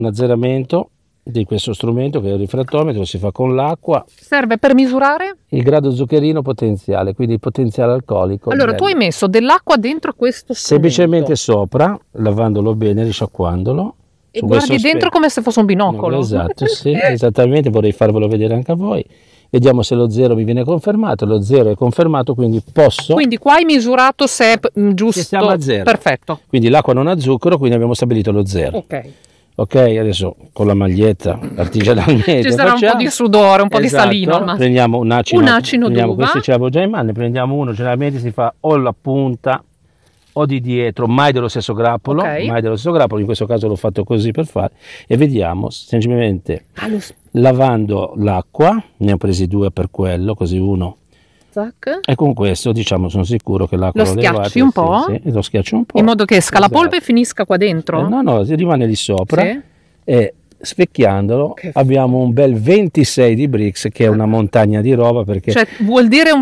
un azzeramento di questo strumento che è il rifrattometro, si fa con l'acqua. Serve per misurare? Il grado zuccherino potenziale, quindi il potenziale alcolico. Allora, tu hai messo dell'acqua dentro questo strumento. Semplicemente sopra, lavandolo bene, risciacquandolo. E guardi dentro come se fosse un binocolo. No, esatto, sì, esattamente, vorrei farvelo vedere anche a voi. Vediamo se lo 0 mi viene confermato, lo 0 è confermato, quindi posso... Quindi qua hai misurato se è giusto. Siamo a 0. Perfetto. Quindi l'acqua non ha zucchero, quindi abbiamo stabilito lo 0. Ok, adesso con la maglietta artigianalmente ci sarà un po' di sudore, un po' di salino. Prendiamo un acino d'uva. Questo ce l'avevo già in mano, ne prendiamo uno, generalmente si fa o la punta o di dietro, mai dello stesso grappolo, in questo caso l'ho fatto così per fare, e vediamo semplicemente lavando l'acqua, ne ho presi 2 per quello, così uno. Zac. E con questo diciamo sono sicuro che l'acqua lo schiacci un po'? Sì, lo schiaccio un po'. In modo che esca la polvere e finisca qua dentro? No, rimane lì sopra. Sì. E specchiandolo abbiamo un bel 26 di Brix, che è una montagna di roba, perché cioè vuol dire un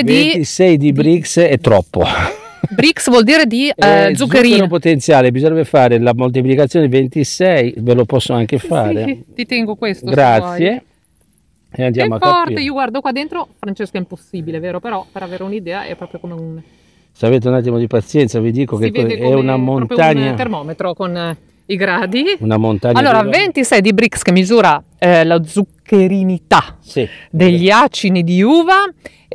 26 di Brix è troppo. Brix vuol dire di zuccherino. Zucchero potenziale, bisognerebbe fare la moltiplicazione 26, ve lo posso anche fare. Sì, ti tengo questo. Grazie. E andiamo a capire. Io guardo qua dentro, Francesco, è impossibile, vero? Però per avere un'idea è proprio come un... Se avete un attimo di pazienza vi dico che è una montagna... un termometro con i gradi. Una montagna. Allora, 26 di Brix che misura la zuccherinità degli acini di uva,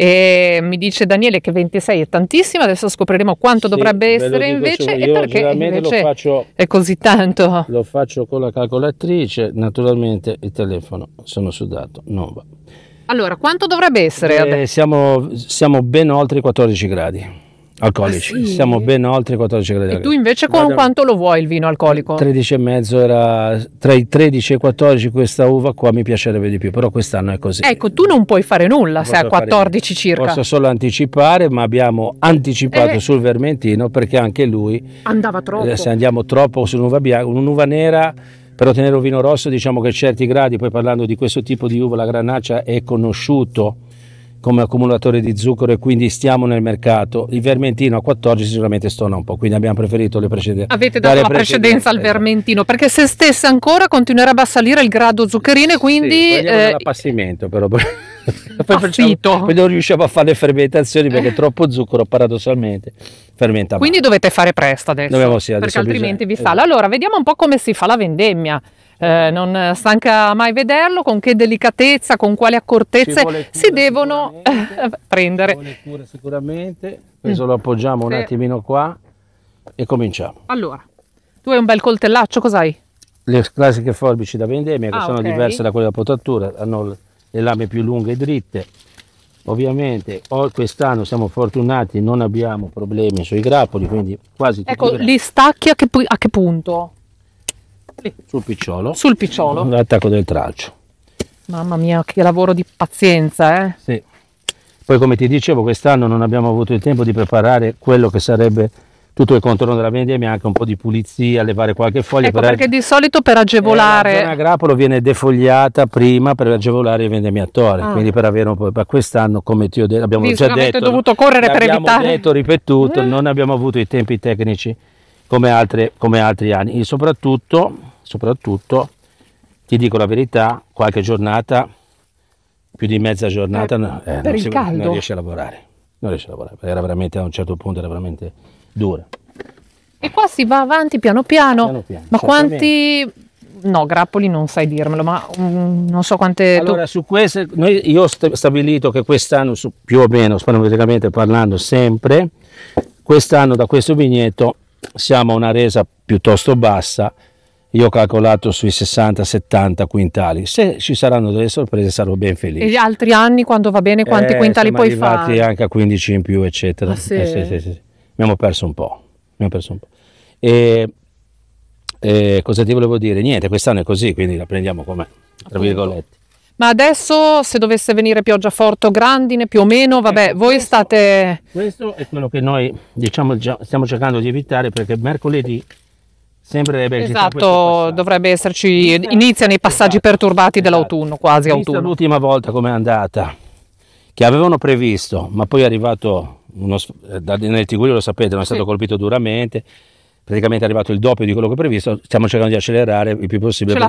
e mi dice Daniele che 26 è tantissimo, adesso scopriremo quanto dovrebbe essere invece e perché invece è così tanto. Lo faccio con la calcolatrice, naturalmente il telefono sono sudato, non va. Allora, quanto dovrebbe essere? Siamo ben oltre i 14 gradi alcolici, siamo ben oltre i 14 gradi. E tu invece con quanto lo vuoi il vino alcolico? 13,5 era tra i 13 e i 14, questa uva qua mi piacerebbe di più, però quest'anno è così. Ecco, tu non puoi fare nulla se a 14 circa. Posso solo anticipare, ma abbiamo anticipato sul Vermentino, perché anche lui andava troppo. Se andiamo troppo su un'uva bianca, un'uva nera, per ottenere un vino rosso diciamo che certi gradi, poi parlando di questo tipo di uva, la Granaccia è conosciuto come accumulatore di zucchero e quindi stiamo nel mercato. Il Vermentino a 14 sicuramente stona un po', quindi abbiamo preferito le precedenze. Avete dato la precedenza al Vermentino, perché se stesse ancora continuerebbe a salire il grado zuccherino, e quindi l'appassimento però poi non riusciamo a fare le fermentazioni perché troppo zucchero paradossalmente fermenta male. Quindi dovete fare presto adesso, adesso perché altrimenti vi sale. Allora vediamo un po' come si fa la vendemmia. Non stanca mai vederlo, con che delicatezza, con quali accortezze si devono prendere. Ci vuole cura sicuramente. Questo lo appoggiamo un attimino qua e cominciamo. Allora, tu hai un bel coltellaccio, cos'hai? Le classiche forbici da vendemmia, che sono diverse da quelle da potatura, hanno le lame più lunghe e dritte. Ovviamente quest'anno siamo fortunati, non abbiamo problemi sui grappoli, quindi quasi tutti. Ecco, li stacchi a che punto? Sul picciolo. Sul picciolo. L'attacco del tralcio. Mamma mia, che lavoro di pazienza, Sì. Poi come ti dicevo, quest'anno non abbiamo avuto il tempo di preparare quello che sarebbe tutto il contorno della vendemmia, anche un po' di pulizia, levare qualche foglia. Ecco, perché di solito per agevolare... la zona grappolo viene defogliata prima per agevolare il vendemmiatore, quindi per avere un po'... Per quest'anno, come ti ho detto, abbiamo già detto... dovuto correre per evitare... Abbiamo detto, ripetuto, non abbiamo avuto i tempi tecnici come altri anni. E soprattutto, ti dico la verità, qualche giornata, più di mezza giornata, non riesce a lavorare. Non riesce a lavorare, perché era veramente, a un certo punto era veramente dura. E qua si va avanti piano piano. Ma quanti... No, grappoli non sai dirmelo, ma non so quante... Allora, su queste, io ho stabilito che quest'anno, più o meno, spanometricamente parlando, sempre, quest'anno da questo vigneto siamo a una resa piuttosto bassa. Io ho calcolato sui 60-70 quintali. Se ci saranno delle sorprese sarò ben felice. E gli altri anni, quando va bene, quanti quintali puoi fare? Siamo arrivati anche a 15 in più, eccetera. Sì. Abbiamo perso un po'. E cosa ti volevo dire? Niente, quest'anno è così, quindi la prendiamo com'è, tra virgolette. Ma adesso, se dovesse venire pioggia forte o grandine, più o meno, vabbè, voi state... Questo è quello che noi, diciamo, stiamo cercando di evitare, perché mercoledì sembrerebbe che dovrebbe esserci, iniziano i passaggi perturbati dell'autunno, quasi autunno. L'ultima volta com'è andata, che avevano previsto, ma poi è arrivato nel Tigullio, lo sapete, non è stato colpito duramente, praticamente è arrivato il doppio di quello che previsto, stiamo cercando di accelerare il più possibile.